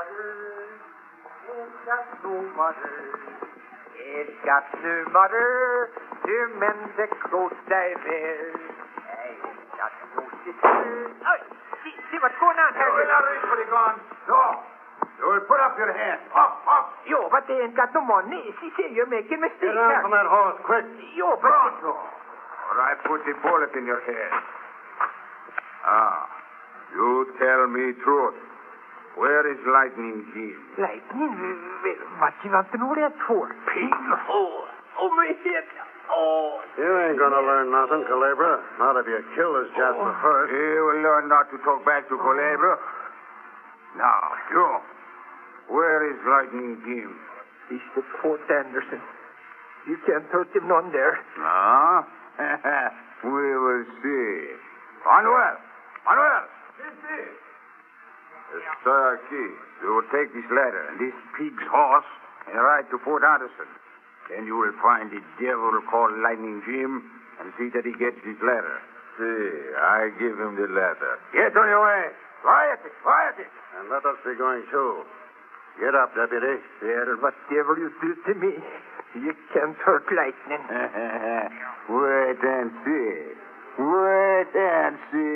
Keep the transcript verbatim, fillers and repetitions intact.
mother. It's got no mother. It's got no mother. To mend the clothes they wear. It's got no sister. Oh, see, see what's going on here? You will not reach for the gun. No. You will put up your hands. Up, up. Yo, but they ain't got no money. See, see, you're making mistakes. Get down from that horse, quick. Yo, but... Pronto. Or I put the bullet in your head. Ah, you tell me truth. Where is Lightning Jim? Lightning? Well, what you want to know that for? Pig? Oh, oh, my head. Oh. You ain't gonna learn nothing, Culebra. Not if you kill this Jasper Oh. first. You will learn not to talk back to Culebra. Now, you. Where is Lightning Jim? He's the Fort Anderson. You can't hurt him none there. Ah? We will see. Manuel! Manuel! Sir Key, you will take this letter and this pig's horse and ride to Fort Anderson. Then you will find the devil called Lightning Jim and see that he gets this letter. See, I give him the letter. Get on your way. Quietly, quietly. And let us be going, too. Get up, deputy. Well, what devil you do to me? You can't hurt Lightning. Wait and see. Wait and see.